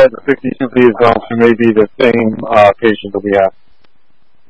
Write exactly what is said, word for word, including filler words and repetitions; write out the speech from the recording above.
the fifty-two B is going to maybe the same uh, patient that we have.